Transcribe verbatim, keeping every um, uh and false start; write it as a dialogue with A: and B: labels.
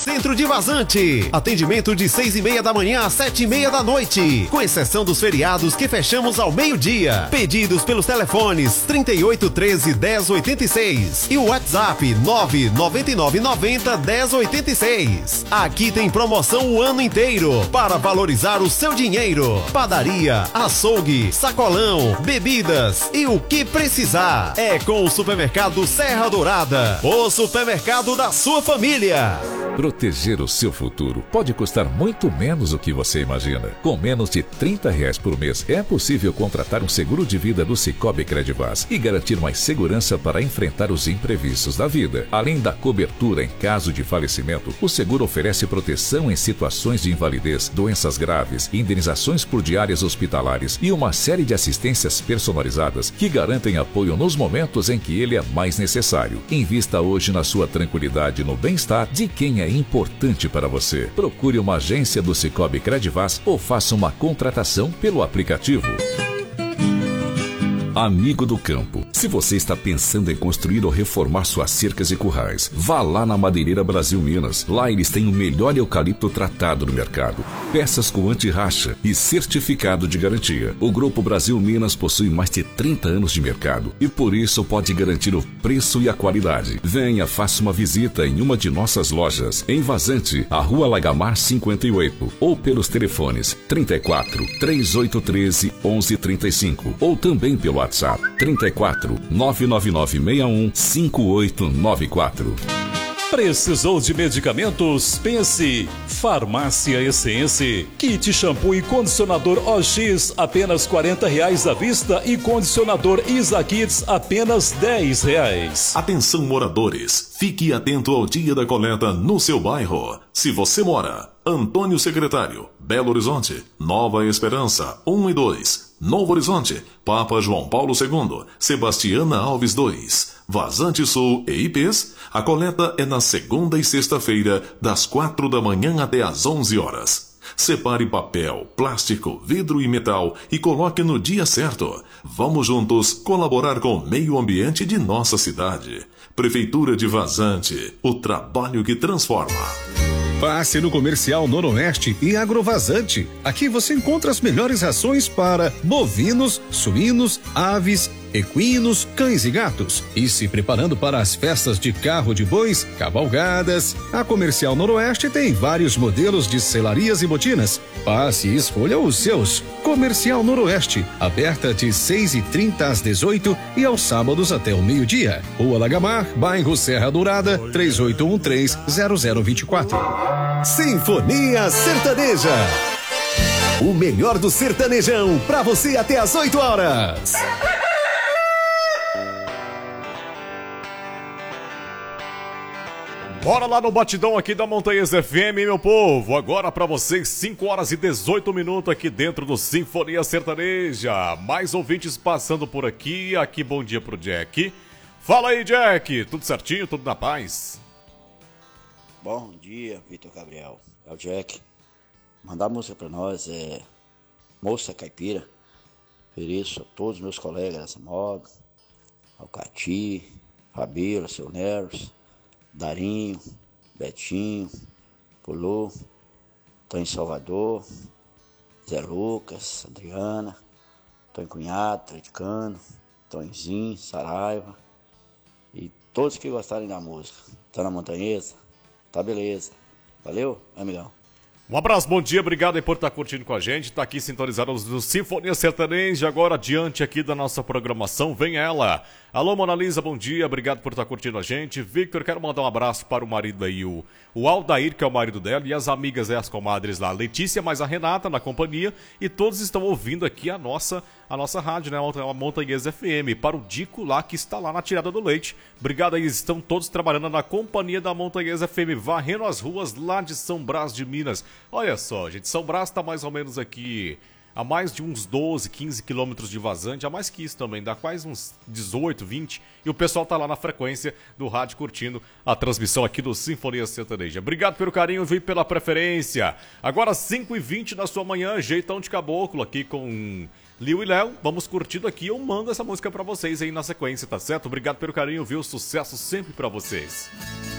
A: Centro de Vazante. Atendimento de seis e meia da manhã às sete e meia da noite, com exceção dos feriados que fechamos ao meio-dia. Pedidos pelos telefones trinta e oito, treze, dez, oitenta e seis e o WhatsApp nove nove nove nove zero, dez, oitenta e seis. Aqui tem promoção o ano inteiro para valorizar o seu dinheiro. Padaria, açougue, sacolão, bebidas e o que precisar. É com o Supermercado Serra Dourada, o supermercado da sua família.
B: Proteger o seu futuro pode custar muito menos do que você imagina. Com menos de trinta reais por mês, é possível contratar um seguro de vida do Cicobi Credivaz e garantir mais segurança para enfrentar os imprevistos da vida. Além da cobertura em caso de falecimento, o seguro oferece proteção em situações de invalidez, doenças graves, indenizações por diárias hospitalares e uma série de assistências personalizadas que garantem apoio nos momentos em que ele é mais necessário. Invista hoje na sua tranquilidade e no bem-estar de quem é importante para você. Procure uma agência do Cicobi Credivaz ou faça uma contratação pelo aplicativo. Amigo do campo, se você está pensando em construir ou reformar suas cercas e currais, vá lá na Madeireira Brasil Minas. Lá eles têm o melhor eucalipto tratado no mercado, peças com anti-racha e certificado de garantia. O Grupo Brasil Minas possui mais de trinta anos de mercado e por isso pode garantir o preço e a qualidade. Venha, faça uma visita em uma de nossas lojas, em Vazante, a Rua Lagamar cinquenta e oito, ou pelos telefones trinta e quatro, três oito um três, onze trinta e cinco, ou também pelo WhatsApp trinta e quatro, nove nove nove seis um, cinco oito nove quatro.
C: Precisou de medicamentos? Pense Farmácia Essence. Kit shampoo e condicionador O X apenas quarenta reais à vista e condicionador Isa Kids apenas dez reais.
D: Atenção moradores, fique atento ao dia da coleta no seu bairro. Se você mora Antônio Secretário, Belo Horizonte, Nova Esperança um e dois, Novo Horizonte, Papa João Paulo segundo, Sebastiana Alves dois, Vazante Sul e I Ps, a coleta é na segunda e sexta-feira, das quatro da manhã até às onze horas. Separe papel, plástico, vidro e metal e coloque no dia certo. Vamos juntos colaborar com o meio ambiente de nossa cidade. Prefeitura de Vazante, o trabalho que transforma.
E: Passe no Comercial Noroeste e Agrovazante. Aqui você encontra as melhores rações para bovinos, suínos, aves, equinos, cães e gatos. E se preparando para as festas de carro de bois, cavalgadas, a Comercial Noroeste tem vários modelos de selarias e botinas. Passe e escolha os seus. Comercial Noroeste, aberta de seis e trinta às dezoito e aos sábados até o meio-dia. Rua Lagamar, bairro Serra Dourada, três oito um três, zero zero dois quatro.
A: Sinfonia Sertaneja. O melhor do sertanejão pra você até às oito horas.
F: Bora lá no batidão aqui da Montanhas F M, meu povo. Agora pra vocês, cinco horas e dezoito minutos aqui dentro do Sinfonia Sertaneja. Mais ouvintes passando por aqui. Aqui, bom dia pro Jack. Fala aí, Jack. Tudo certinho? Tudo na paz?
G: Bom dia, Vitor Gabriel. É o Jack. Mandar música pra nós é Moça Caipira. Ofereço a todos os meus colegas dessa moda. Ao Cati, Fabíola, seu Neros, Darinho, Betinho, Pulô, tô em Salvador, Zé Lucas, Adriana, tô em Cunhado, Tredicano, Tonzinho, Saraiva e todos que gostarem da música. Tá na Montanhesa? Tá beleza. Valeu, amigão.
F: Um abraço, bom dia, obrigado aí por estar curtindo com a gente, tá aqui sintonizados no Sinfonia Sertaneja, agora adiante aqui da nossa programação, vem ela. Alô, Mona Lisa, bom dia, obrigado por estar curtindo a gente. Victor, quero mandar um abraço para o marido aí, o, o Aldair, que é o marido dela, e as amigas e as comadres lá, Letícia mais a Renata na companhia, e todos estão ouvindo aqui a nossa, a nossa rádio, né, a Montanhesa F M, para o Dico lá, que está lá na tirada do leite. Obrigado aí, estão todos trabalhando na companhia da Montanhesa F M, varrendo as ruas lá de São Brás de Minas. Olha só, gente, São Brás está mais ou menos aqui a mais de uns doze, quinze quilômetros de Vazante, a mais que isso também, dá quase uns dezoito, vinte, e o pessoal tá lá na frequência do rádio curtindo a transmissão aqui do Sinfonia Sertaneja. Obrigado pelo carinho e pela preferência. Agora cinco e vinte na sua manhã, Jeitão de Caboclo aqui com Liu e Léo, vamos curtindo aqui, eu mando essa música pra vocês aí na sequência, tá certo? Obrigado pelo carinho, viu? Sucesso sempre pra vocês.